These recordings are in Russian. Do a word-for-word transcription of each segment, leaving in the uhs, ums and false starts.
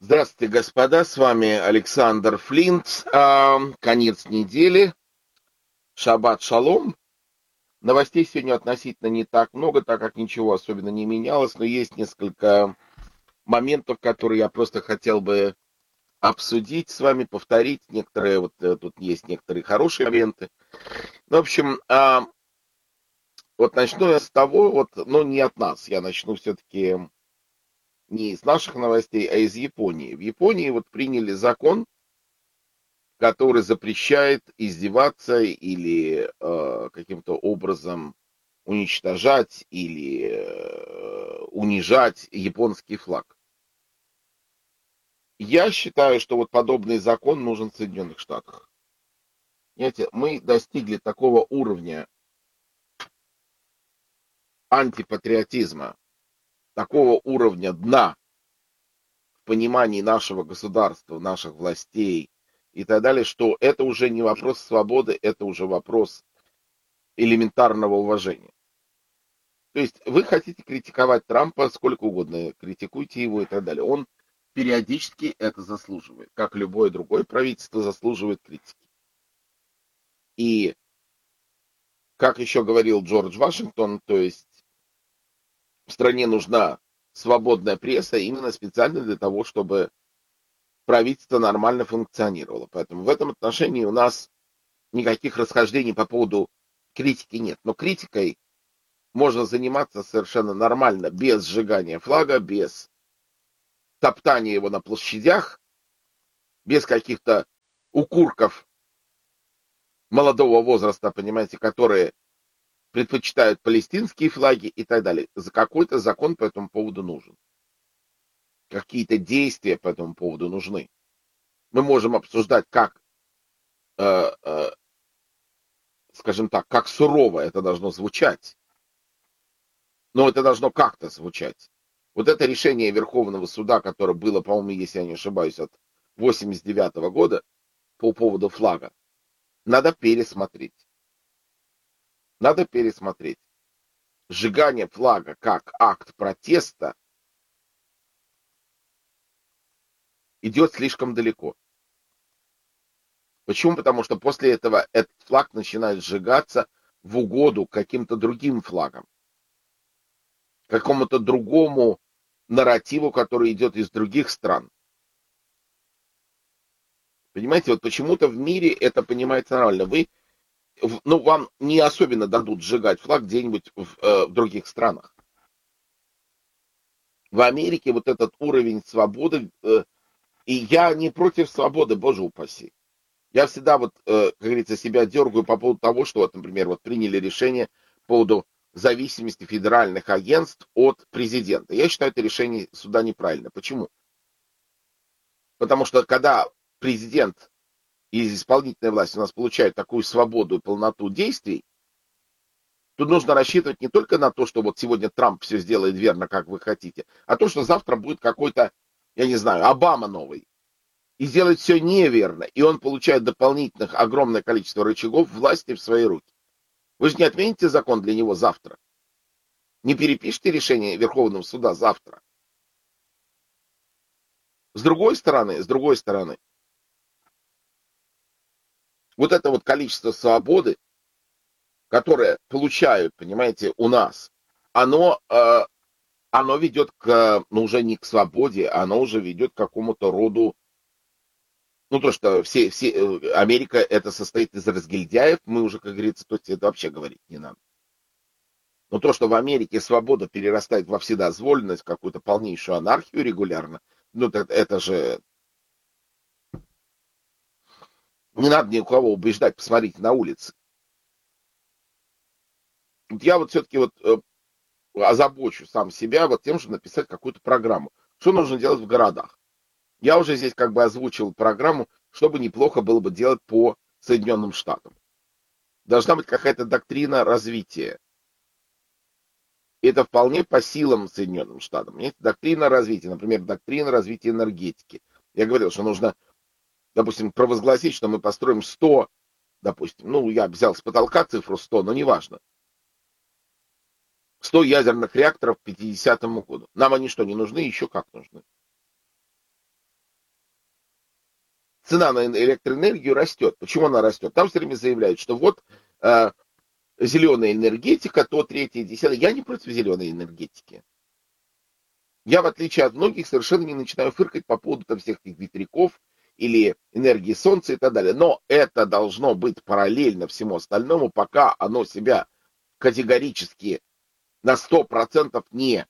Здравствуйте, господа, с вами Александр Флинт. А, конец недели, шаббат шалом. Новостей сегодня относительно не так много, так как ничего особенно не менялось, но есть несколько моментов, которые я просто хотел бы обсудить с вами, повторить. Некоторые, вот э, тут есть некоторые хорошие моменты. Ну, в общем, а, вот начну я с того, вот, ну, не от нас, я начну все-таки не из наших новостей, а из Японии. В Японии вот приняли закон, который запрещает издеваться или э, каким-то образом уничтожать или э, унижать японский флаг. Я считаю, что вот подобный закон нужен в Соединенных Штатах. Понимаете, мы достигли такого уровня антипатриотизма, такого уровня дна в понимании нашего государства, наших властей и так далее, что это уже не вопрос свободы, это уже вопрос элементарного уважения. То есть вы хотите критиковать Трампа сколько угодно, критикуйте его и так далее. Он периодически это заслуживает, как любое другое правительство заслуживает критики. И, как еще говорил Джордж Вашингтон, то есть в стране нужна свободная пресса именно специально для того, чтобы правительство нормально функционировало. Поэтому в этом отношении у нас никаких расхождений по поводу критики нет. Но критикой можно заниматься совершенно нормально, без сжигания флага, без топтания его на площадях, без каких-то укурков молодого возраста, понимаете, которые предпочитают палестинские флаги и так далее. За какой-то закон по этому поводу нужен. Какие-то действия по этому поводу нужны. Мы можем обсуждать, как, э, э, скажем так, как сурово это должно звучать. Но это должно как-то звучать. Вот это решение Верховного суда, которое было, по-моему, если я не ошибаюсь, от восемьдесят девятого года по поводу флага, надо пересмотреть. Надо пересмотреть. Сжигание флага как акт протеста идет слишком далеко. Почему? Потому что после этого этот флаг начинает сжигаться в угоду каким-то другим флагам, какому-то другому нарративу, который идет из других стран. Понимаете, вот почему-то в мире это понимается нормально. Вы, ну, вам не особенно дадут сжигать флаг где-нибудь в, э, в других странах. В Америке вот этот уровень свободы, э, и я не против свободы, боже упаси. Я всегда вот, э, как говорится, себя дергаю по поводу того, что, вот, например, вот приняли решение по поводу зависимости федеральных агентств от президента. Я считаю это решение суда неправильно. Почему? Потому что когда президент и исполнительная власть у нас получают такую свободу и полноту действий, тут нужно рассчитывать не только на то, что вот сегодня Трамп все сделает верно, как вы хотите, а то, что завтра будет какой-то, я не знаю, Обама новый. И сделает все неверно, и он получает дополнительных огромное количество рычагов власти в свои руки. Вы же не отмените закон для него завтра. Не перепишите решение Верховного суда завтра. С другой стороны, с другой стороны, вот это вот количество свободы, которое получают, понимаете, у нас, оно, э, оно ведет к, ну, уже не к свободе, оно уже ведет к какому-то роду, ну, то, что все, все, э, Америка это состоит из разгильдяев, мы уже, как говорится, то есть это вообще говорить не надо. Но то, что в Америке свобода перерастает во вседозволенность, в какую-то полнейшую анархию регулярно, ну, это, это же не надо ни у кого убеждать, посмотрите на улице. Вот я вот все-таки вот э, озабочу сам себя вот тем, чтобы написать какую-то программу. Что нужно делать в городах? Я уже здесь как бы озвучил программу, что бы неплохо было бы делать по Соединенным Штатам. Должна быть какая-то доктрина развития. И это вполне по силам Соединенным Штатам. Есть доктрина развития, например, доктрина развития энергетики. Я говорил, что нужно, допустим, провозгласить, что мы построим сто, допустим, ну, я взял с потолка цифру сто, но неважно, сто ядерных реакторов к пятидесятому году. Нам они что, не нужны? Еще как нужны. цена на электроэнергию растет. Почему она растет? Там все время заявляют, что вот э, зеленая энергетика, то третье, десятое. Я не против зеленой энергетики. Я, в отличие от многих, совершенно не начинаю фыркать по поводу там, всех этих ветряков или энергии солнца и так далее. Но это должно быть параллельно всему остальному, пока оно себя категорически на сто процентов не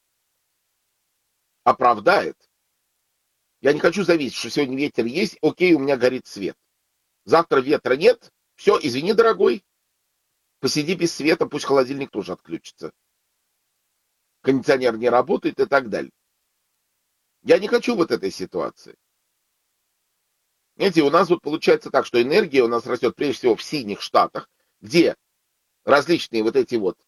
оправдает. Я не хочу зависеть, что сегодня ветер есть, окей, у меня горит свет. Завтра ветра нет, все, извини, дорогой, посиди без света, пусть холодильник тоже отключится. Кондиционер не работает и так далее. Я не хочу вот этой ситуации. Знаете, у нас вот получается так, что энергия у нас растет прежде всего в синих штатах, где различные вот эти вот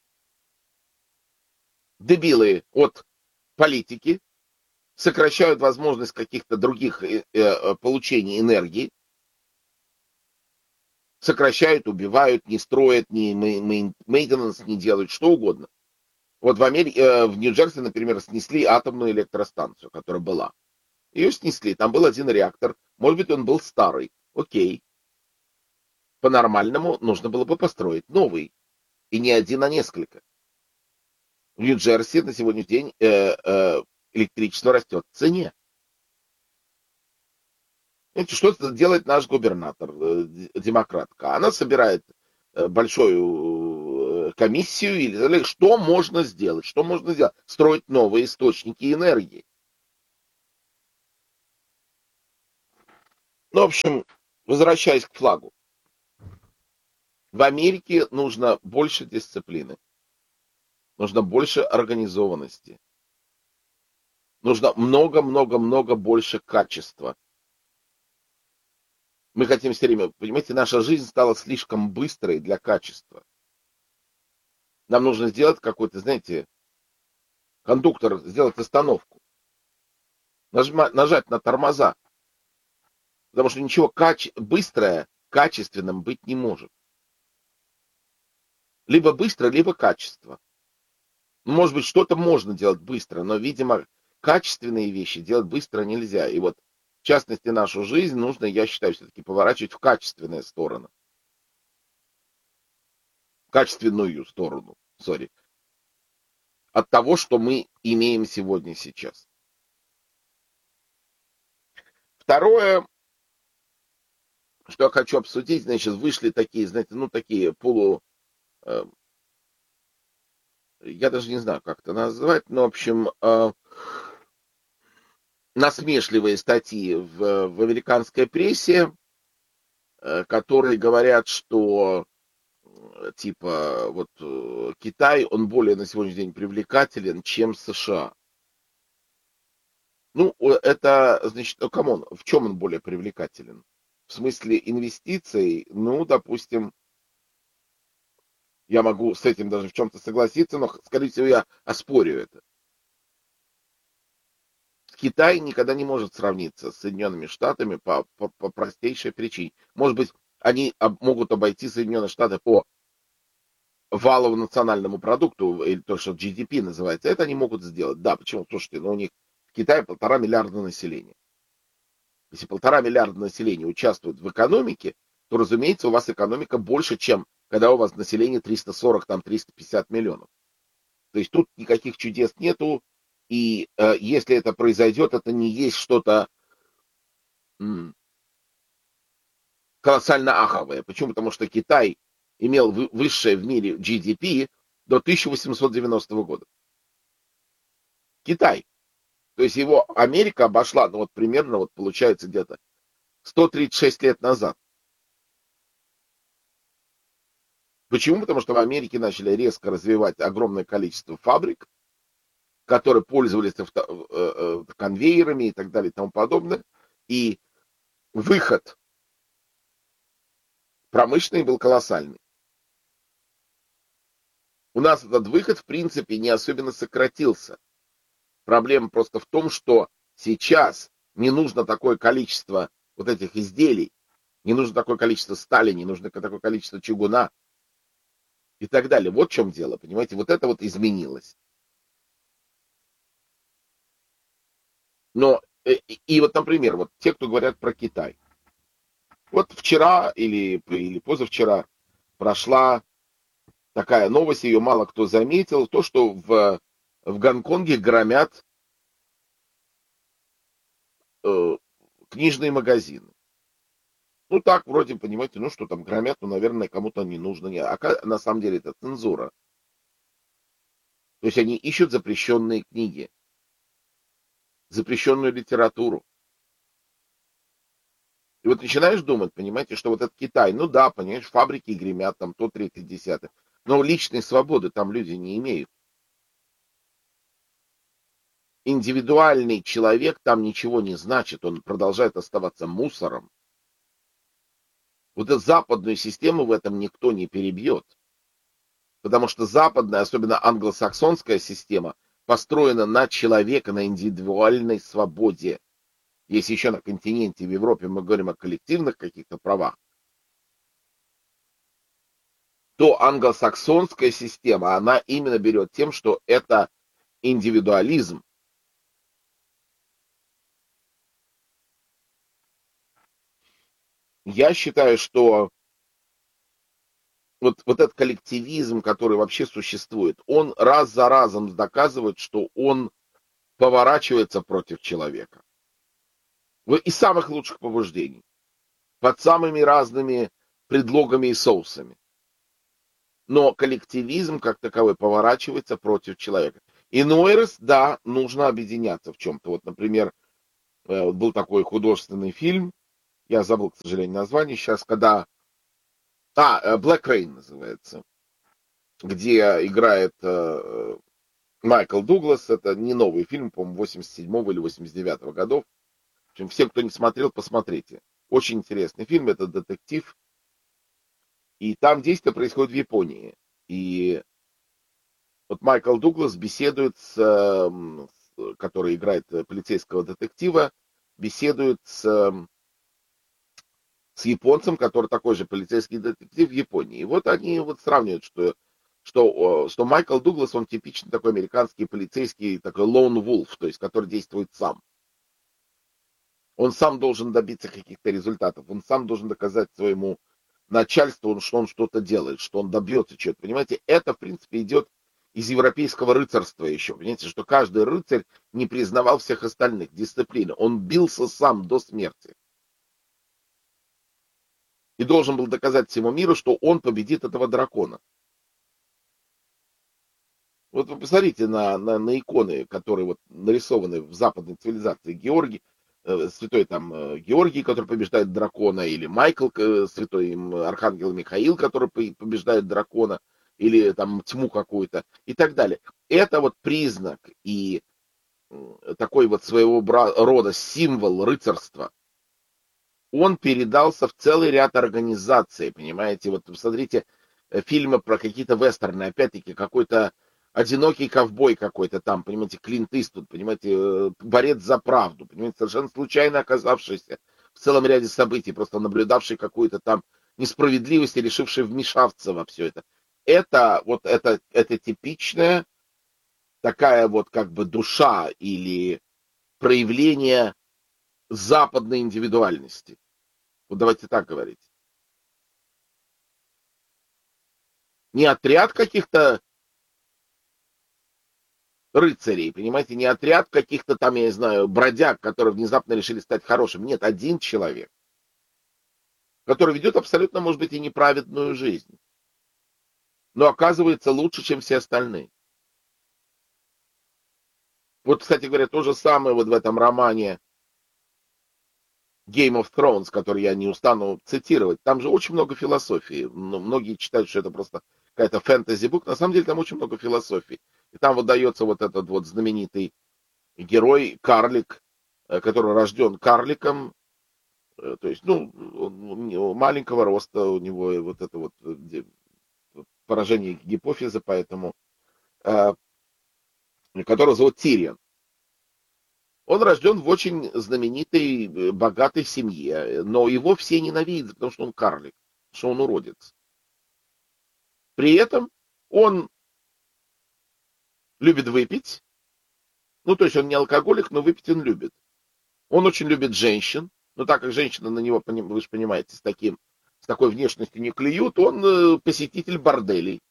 дебилы от политики сокращают возможность каких-то других э, э, получений энергии, сокращают, убивают, не строят, не мейнтенанс не делают, что угодно. Вот в, Америке, э, в Нью-Джерси, например, снесли атомную электростанцию, которая была. Ее снесли, там был один реактор, может быть, он был старый, окей. По-нормальному нужно было бы построить новый, и не один, а несколько. В Нью-Джерси на сегодняшний день э, э, электричество растет в цене. Знаете, что делает наш губернатор, э, демократка? Она собирает э, большую э, комиссию, или что можно сделать? Что можно сделать? Строить новые источники энергии. Ну, в общем, возвращаясь к флагу. В Америке нужно больше дисциплины. Нужно больше организованности. Нужно много-много-много больше качества. Мы хотим все время, понимаете, наша жизнь стала слишком быстрой для качества. Нам нужно сделать какой-то, знаете, кондуктор, сделать остановку. Нажма, нажать на тормоза. Потому что ничего каче, быстрое качественным быть не может. Либо быстро, либо качество. Может быть, что-то можно делать быстро, но, видимо, качественные вещи делать быстро нельзя. И вот, в частности, нашу жизнь нужно, я считаю, все-таки поворачивать в качественную сторону. Качественную сторону, сори. От того, что мы имеем сегодня сейчас. Второе, что я хочу обсудить, значит, вышли такие, знаете, ну, такие полу... Э, я даже не знаю, как это назвать, но, в общем, э, насмешливые статьи в, в американской прессе, э, которые говорят, что э, типа вот э, Китай, он более на сегодняшний день привлекателен, чем США. Ну, это, значит, ну, камон, в чем он более привлекателен? В смысле инвестиций, ну, допустим, я могу с этим даже в чем-то согласиться, но, скорее всего, я оспорю это. Китай никогда не может сравниться с Соединенными Штатами по, по, по простейшей причине. Может быть, они об, могут обойти Соединенные Штаты по валовому национальному продукту, или то, что джи ди пи называется. Это они могут сделать. Да, почему? Слушайте, ну у них в Китае полтора миллиарда населения. Если полтора миллиарда населения участвуют в экономике, то, разумеется, у вас экономика больше, чем когда у вас население триста сорок, там триста пятьдесят миллионов. То есть тут никаких чудес нету, и э, если это произойдет, это не есть что-то м, колоссально аховое. Почему? Потому что Китай имел вы, высшее в мире джи ди пи до тысяча восемьсот девяностого года. Китай. То есть его Америка обошла, ну вот примерно, вот получается где-то сто тридцать шесть лет назад. Почему? Потому что в Америке начали резко развивать огромное количество фабрик, которые пользовались авто, э, э, конвейерами и так далее и тому подобное. И выход промышленный был колоссальный. У нас этот выход, в принципе, не особенно сократился. Проблема просто в том, что сейчас не нужно такое количество вот этих изделий, не нужно такое количество стали, не нужно такое количество чугуна и так далее. Вот в чем дело, понимаете? Вот это вот изменилось. Но Э, И, и вот, например, вот те, кто говорят про Китай. Вот вчера или, или позавчера прошла такая новость, ее мало кто заметил, то, что в, в Гонконге громят э, книжные магазины. Ну так, вроде, понимаете, ну что там громят, ну, наверное, кому-то не нужно. Не, а ка- на самом деле это цензура. То есть они ищут запрещенные книги, запрещенную литературу. И вот начинаешь думать, понимаете, что вот этот Китай, ну да, понимаешь, фабрики гремят, там то, третье, десятое. Но личной свободы там люди не имеют. Индивидуальный человек там ничего не значит, он продолжает оставаться мусором. Вот эту западную систему в этом никто не перебьет. Потому что западная, особенно англосаксонская система, построена на человека, на индивидуальной свободе. Если еще на континенте, в Европе мы говорим о коллективных каких-то правах, то англосаксонская система, она именно берет тем, что это индивидуализм. Я считаю, что вот, вот этот коллективизм, который вообще существует, он раз за разом доказывает, что он поворачивается против человека. Из самых лучших побуждений. Под самыми разными предлогами и соусами. Но коллективизм как таковой поворачивается против человека. Иной раз, да, нужно объединяться в чем-то. Вот, например, был такой художественный фильм, я забыл, к сожалению, название сейчас, когда... А, Black Rain называется, где играет э, Майкл Дуглас. Это не новый фильм, по-моему, восемьдесят седьмого или восемьдесят девятого годов. В общем, все, кто не смотрел, посмотрите. Очень интересный фильм, это детектив. И там действие происходит в Японии. И вот Майкл Дуглас беседует с, с который играет полицейского детектива, беседует с, с японцем, который такой же полицейский детектив в Японии. И вот они вот сравнивают, что, что, что Майкл Дуглас, он типичный такой американский полицейский, такой lone wolf, то есть который действует сам. Он сам должен добиться каких-то результатов, он сам должен доказать своему начальству, что он что-то делает, что он добьется чего-то. Понимаете, это, в принципе, идет из европейского рыцарства еще. Понимаете, что каждый рыцарь не признавал всех остальных дисциплины. Он бился сам до смерти. И должен был доказать всему миру, что он победит этого дракона. Вот вы посмотрите на, на, на иконы, которые вот нарисованы в западной цивилизации. Георгий, э, святой там э, Георгий, который побеждает дракона, или Майкл, э, святой э, архангел Михаил, который побеждает дракона, или там тьму какую-то, и так далее. Это вот признак и э, такой вот своего рода символ рыцарства. Он передался в целый ряд организаций, понимаете? Вот посмотрите э, фильмы про какие-то вестерны, опять-таки какой-то одинокий ковбой какой-то там, понимаете, Клинт Иствуд, понимаете, э, борец за правду, понимаете, совершенно случайно оказавшийся в целом ряде событий, просто наблюдавший какую-то там несправедливость и решивший вмешаться во все это. Это вот это, это типичная такая вот как бы душа или проявление западной индивидуальности. Вот давайте так говорить. Не отряд каких-то рыцарей, понимаете, не отряд каких-то там, я не знаю, бродяг, которые внезапно решили стать хорошим. Нет, один человек, который ведет абсолютно, может быть, и неправедную жизнь, но оказывается лучше, чем все остальные. Вот, кстати говоря, то же самое вот в этом романе Game of Thrones, который я не устану цитировать. Там же очень много философии. Ну, многие считают, что это просто какая-то фэнтези-бук. На самом деле там очень много философии. И там вот дается вот этот вот знаменитый герой, карлик, э, который рожден карликом, э, то есть, ну, он маленького роста, у него вот это вот э, поражение гипофиза, поэтому, э, которого зовут Тирион. Он рожден в очень знаменитой, э, богатой семье, но его все ненавидят, потому что он карлик, что он уродец. При этом он любит выпить, ну, то есть он не алкоголик, но выпить он любит. Он очень любит женщин, но так как женщины на него, вы же понимаете, с, таким, с такой внешностью не клюют, он посетитель борделей,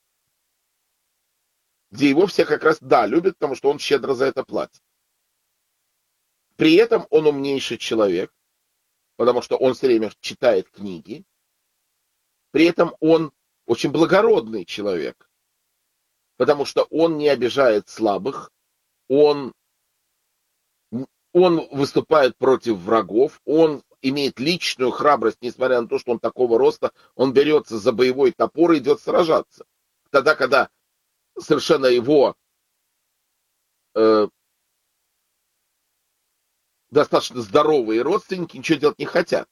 где его все как раз, да, любят, потому что он щедро за это платит. При этом он умнейший человек, потому что он все время читает книги. При этом он очень благородный человек, потому что он не обижает слабых, он, он выступает против врагов, он имеет личную храбрость, несмотря на то, что он такого роста, он берется за боевой топор и идет сражаться. Тогда, когда совершенно его э, достаточно здоровые родственники ничего делать не хотят.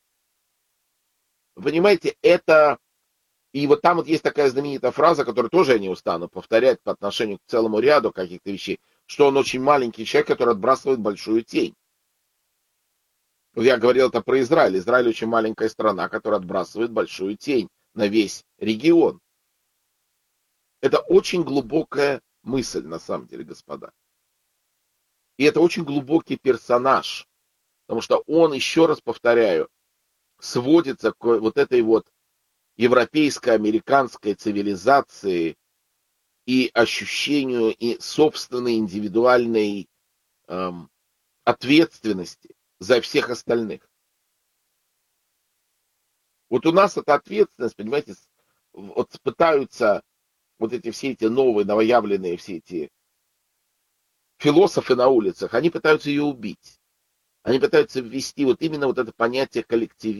Вы понимаете, это... И вот там вот есть такая знаменитая фраза, которую тоже я не устану повторять по отношению к целому ряду каких-то вещей, что он очень маленький человек, который отбрасывает большую тень. Вот я говорил это про Израиль. Израиль очень маленькая страна, которая отбрасывает большую тень на весь регион. Это очень глубокая мысль, на самом деле, господа. И это очень глубокий персонаж, потому что он, еще раз повторяю, сводится к вот этой вот европейско-американской цивилизации и ощущению и собственной индивидуальной эм, ответственности за всех остальных. Вот у нас эта ответственность, понимаете, вот пытаются вот эти все эти новые, новоявленные все эти философы на улицах, они пытаются ее убить. Они пытаются ввести вот именно вот это понятие коллективизма.